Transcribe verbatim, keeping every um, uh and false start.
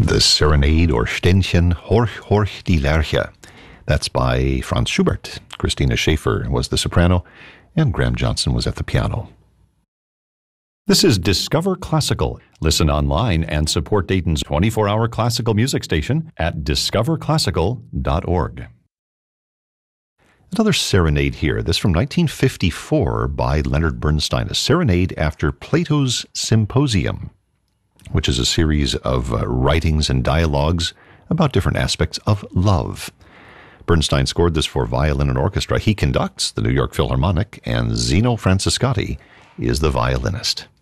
The Serenade or Ständchen Horch, Horch die Lerche. That's by Franz Schubert. Christina Schaefer was the soprano, and Graham Johnson was at the piano. This is Discover Classical. Listen online and support Dayton's twenty-four hour classical music station at discover classical dot org. Another serenade here, this from nineteen fifty-four by Leonard Bernstein, a serenade after Plato's Symposium, which is a series of uh, writings and dialogues about different aspects of love. Bernstein scored this for violin and orchestra. He conducts the New York Philharmonic, and Zeno Francescatti is the violinist.